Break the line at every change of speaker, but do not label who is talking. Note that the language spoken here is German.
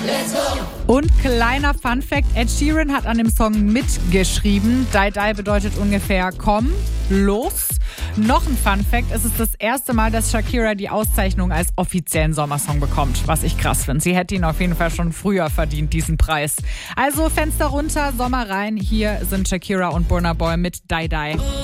Und kleiner Funfact, Ed Sheeran hat an dem Song mitgeschrieben. Die Die bedeutet ungefähr komm, los. Noch ein Funfact, es ist das erste Mal, dass Shakira die Auszeichnung als offiziellen Sommersong bekommt, was ich krass finde. Sie hätte ihn auf jeden Fall schon früher verdient, diesen Preis. Also Fenster runter, Sommer rein. Hier sind Shakira und Burna Boy mit Die Die.